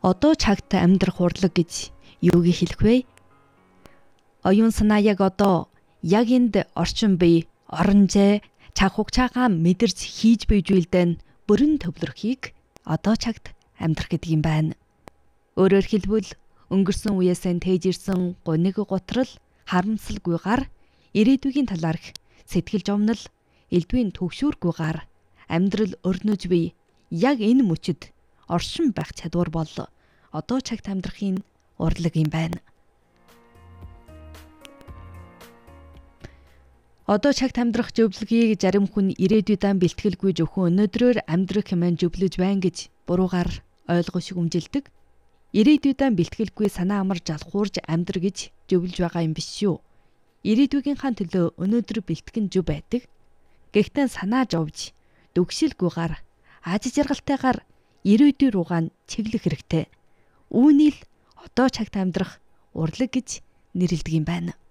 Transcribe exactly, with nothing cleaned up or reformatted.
Одоо цагт амьдрах урлаг гэж юуг хэлэх вэ? Оюун санаа яг одоо яг энд орчин бие, орон зай, цаг хугацаагаа мэдэрч хийж бийж үйлдэн бүрэн төвлөрөхийг одоо цагт амьдрах гэдэг юм байна. Өөрөөр хэлбэл өнгөрсөн үеэс нь тээж ирсэн гуниг готрал, харамсалгүй гар, ирээдүйн талаарх сэтгэл жомнол, элдвийн төгшүүргүй гар, амьдрал өрнөж бий яг энэ мөчөд оршин байх чадвар бол одоо цагт амьдрахын урлаг юм байна. Одоо цагт амьдрах зөвлөгийг зарим хүн ирээдүйдээ бэлтгэлгүй зөвхөн өнөөдрөөр амьдрах хэмээн зөвлөж байна гэж буруугаар ойлгох шиг өмжилдэг. Ирээдүйдээ бэлтгэлгүй санаа амар жалхуурж амьдр гэж зөвлөж байгаа юм биш шүү. Ирээдүйгийнхаа төлөө өнөөдөр бэлтгэн зөв байдаг. Гэхдээ санаа зовж, дүгшилгүйгээр, аз жаргалтайгаар ирээдүй руугаа чиглэх хэрэгтэй. Үүнийг л одоо цагт амьдрах урлаг гэж нэрлэдэг юм байна.